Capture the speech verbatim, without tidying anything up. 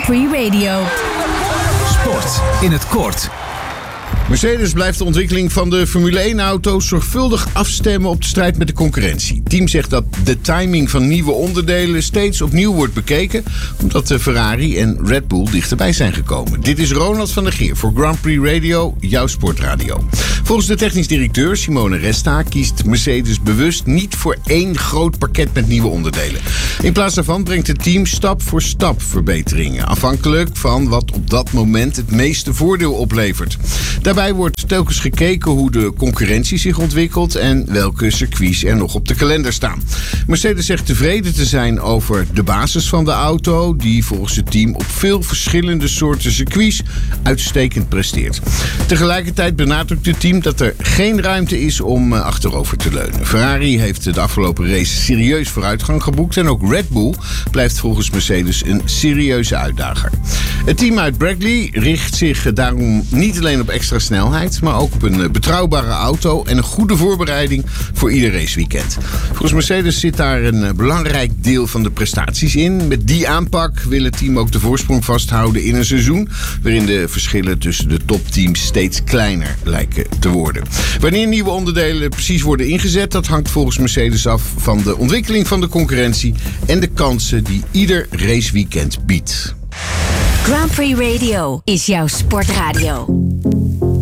Prix Radio. Sport in het kort. Mercedes blijft de ontwikkeling van de Formule één-auto's zorgvuldig afstemmen op de strijd met de concurrentie. Het team zegt dat de timing van nieuwe onderdelen steeds opnieuw wordt bekeken, omdat de Ferrari en Red Bull dichterbij zijn gekomen. Dit is Ronald van der Geer voor Grand Prix Radio, jouw sportradio. Volgens de technisch directeur Simone Resta kiest Mercedes bewust niet voor één groot pakket met nieuwe onderdelen. In plaats daarvan brengt het team stap voor stap verbeteringen, afhankelijk van wat op dat moment het meeste voordeel oplevert. Daarbij wordt telkens gekeken hoe de concurrentie zich ontwikkelt en welke circuits er nog op de kalender staan. Mercedes zegt tevreden te zijn over de basis van de auto, die volgens het team op veel verschillende soorten circuits uitstekend presteert. Tegelijkertijd benadrukt het team dat er geen ruimte is om achterover te leunen. Ferrari heeft de afgelopen race serieus vooruitgang geboekt en ook Red Bull blijft volgens Mercedes een serieuze uitdager. Het team uit Brackley richt zich daarom niet alleen op extra snelheid, maar ook op een betrouwbare auto en een goede voorbereiding voor ieder raceweekend. Volgens Mercedes zit daar een belangrijk deel van de prestaties in. Met die aanpak wil het team ook de voorsprong vasthouden in een seizoen waarin de verschillen tussen de topteams steeds kleiner lijken te worden. Wanneer nieuwe onderdelen precies worden ingezet, dat hangt volgens Mercedes af van de ontwikkeling van de concurrentie en de kansen die ieder raceweekend biedt. Grand Prix Radio is jouw sportradio.